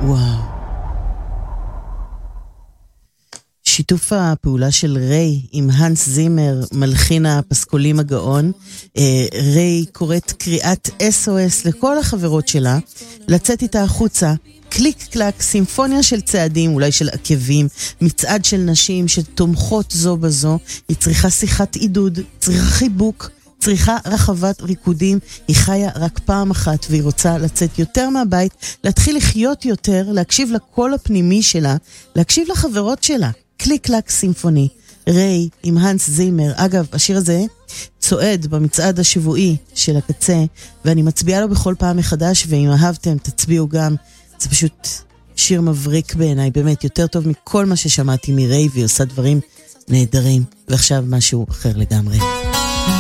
וואו. שיתוף הפעולה של ריי עם הנס זימר, מלחין הפסקולים הגאון. ריי קוראת קריאת SOS לכל החברות שלה, לצאת איתה החוצה, קליק קלק, סימפוניה של צעדים, אולי של עקבים, מצעד של נשים שתומכות זו בזו. היא צריכה שיחת עידוד, צריכה חיבוק, צריכה רחבת ריקודים. היא חיה רק פעם אחת והיא רוצה לצאת יותר מהבית, להתחיל לחיות יותר, להקשיב לקול הפנימי שלה, להקשיב לחברות שלה. קליק קלק סימפוני, ריי עם הנס זימר. אגב, השיר הזה צועד במצעד השבועי של הקצה, ואני מצביעה לו בכל פעם מחדש, ואם אהבתם תצביעו גם. זה פשוט שיר מבריק בעיניי, באמת יותר טוב מכל מה ששמעתי מריי, והיא עושה דברים נהדרים. ועכשיו משהו אחר לגמרי.